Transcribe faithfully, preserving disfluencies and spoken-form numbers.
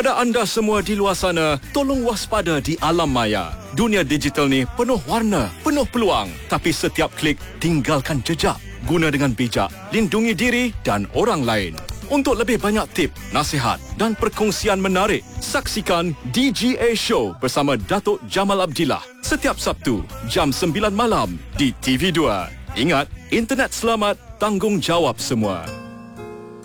Kepada anda semua di luar sana, tolong waspada di alam maya. Dunia digital ni penuh warna, penuh peluang. Tapi setiap klik tinggalkan jejak. Guna dengan bijak, lindungi diri dan orang lain. Untuk lebih banyak tip, nasihat dan perkongsian menarik, saksikan D G A Show bersama Datuk Jamal Abdillah setiap Sabtu jam sembilan malam di T V dua. Ingat, internet selamat, tanggungjawab semua.